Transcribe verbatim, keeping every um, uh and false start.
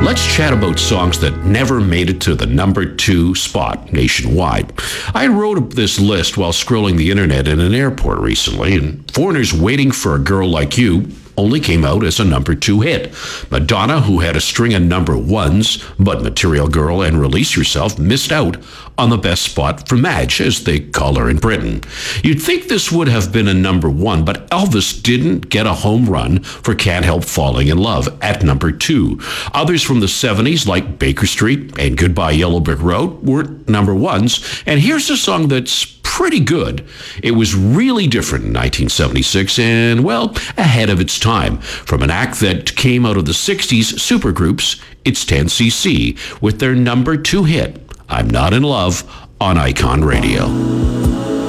Let's chat about songs that never made it to the number two spot nationwide. I wrote this list while scrolling the internet in an airport recently, and Foreigner's Waiting for a Girl Like You only came out as a number two hit. Madonna, who had a string of number ones, but Material Girl and Release Yourself missed out on the best spot for Madge, as they call her in Britain. You'd think this would have been a number one, but Elvis didn't get a home run for Can't Help Falling in Love at number two. Others from the seventies, like Baker Street and Goodbye Yellow Brick Road, were number ones. And here's a song that's pretty good. It was really different in nineteen seventy-six and, well, ahead of its time. From an act that came out of the sixties supergroups, it's ten C C with their number two hit, I'm Not in Love, on Icon Radio.